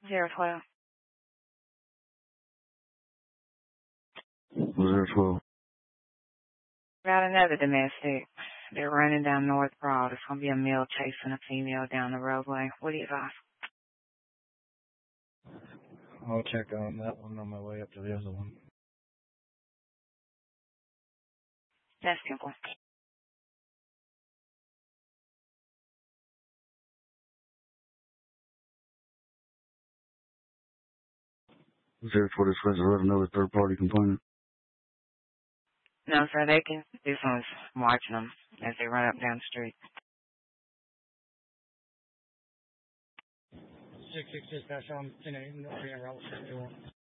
012. Was 012? Got another domestic. They're running down North Broad. It's going to be a male chasing a female down the roadway. What do you advise? I'll check on that one on my way up to the other one. That's simple. 020 says I read another third-party complainant. No, sir, this one's watching them as they run up down the street. 666 on 10 a.m.